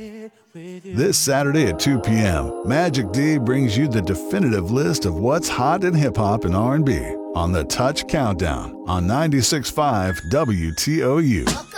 This Saturday at 2 p.m., Magic D brings you the definitive list of what's hot in hip-hop and R&B on the Touch Countdown on 96.5 WTOU.